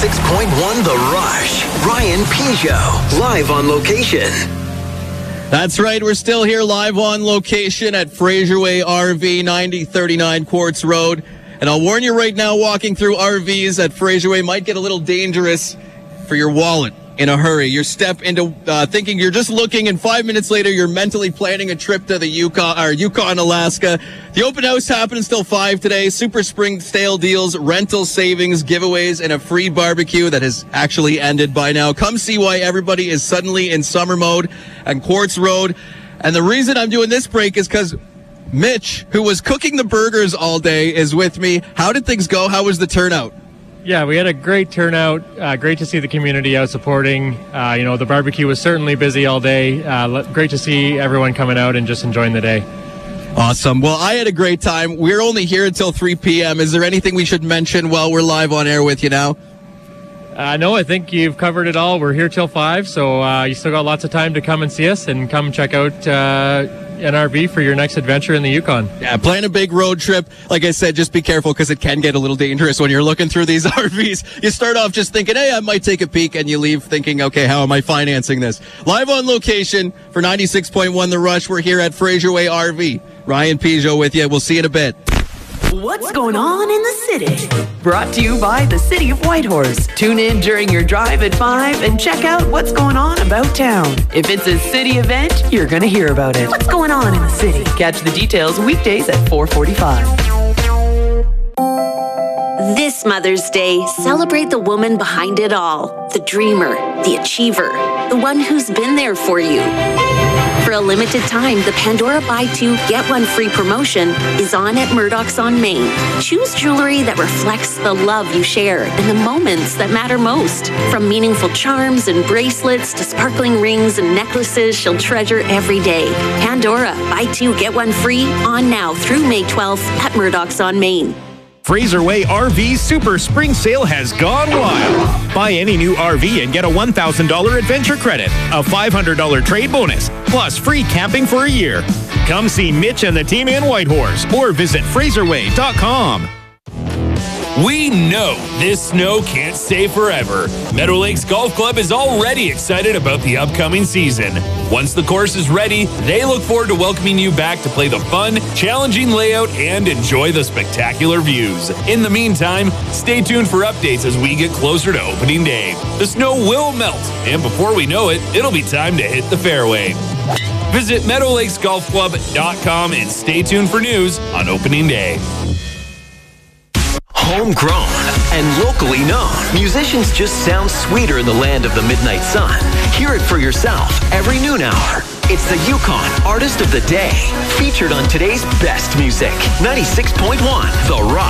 96.1 The Rush. Ryan Peugeot, live on location. That's right. We're still here live on location at Fraser Way RV, 9039 Quartz Road. And I'll warn you right now, walking through RVs at Fraser Way might get a little dangerous for your wallet in a hurry. You step into thinking you're just looking, and 5 minutes later, you're mentally planning a trip to the Yukon, Alaska. The open house happens till 5 today. Super Spring sale deals, rental savings, giveaways, and a free barbecue that has actually ended by now. Come see why everybody is suddenly in summer mode at Quartz Road. And the reason I'm doing this break is because Mitch, who was cooking the burgers all day, is with me. How did things go? How was the turnout? Yeah, we had a great turnout. Great to see the community out supporting. The barbecue was certainly busy all day. Great to see everyone coming out and just enjoying the day. Awesome. Well, I had a great time. We're only here until 3 p.m. Is there anything we should mention while we're live on air with you now? No, I think you've covered it all. We're here till 5, so you still got lots of time to come and see us and come check out an RV for your next adventure in the Yukon. Yeah, plan a big road trip. Like I said, just be careful because it can get a little dangerous when you're looking through these RVs. You start off just thinking, hey, I might take a peek, and you leave thinking, okay, how am I financing this? Live on location for 96.1 The Rush. We're here at Fraser Way RV. Ryan Peugeot with you. We'll see you in a bit. What's going on in the city? Brought to you by the City of Whitehorse. Tune in during your drive at 5 and check out what's going on about town. If it's a city event, you're going to hear about it. What's going on in the city? Catch the details weekdays at 4:45. This Mother's Day, celebrate the woman behind it all. The dreamer, the achiever, the one who's been there for you. For a limited time, the Pandora Buy 2, Get 1 Free promotion is on at Murdoch's on Main. Choose jewelry that reflects the love you share and the moments that matter most. From meaningful charms and bracelets to sparkling rings and necklaces she'll treasure every day. Pandora Buy 2, Get 1 Free on now through May 12th at Murdoch's on Main. Fraser Way RV Super Spring Sale has gone wild. Buy any new RV and get a $1,000 adventure credit, a $500 trade bonus, plus free camping for a year. Come see Mitch and the team in Whitehorse or visit FraserWay.com. We know this snow can't stay forever. Meadow Lakes Golf Club is already excited about the upcoming season. Once the course is ready, they look forward to welcoming you back to play the fun, challenging layout and enjoy the spectacular views. In the meantime, stay tuned for updates as we get closer to opening day. The snow will melt, and before we know it, it'll be time to hit the fairway. Visit MeadowLakesGolfClub.com and stay tuned for news on opening day. Homegrown and locally known, musicians just sound sweeter in the land of the midnight sun. Hear it for yourself every noon hour. It's the Yukon Artist of the Day, featured on today's best music. 96.1 The Rock.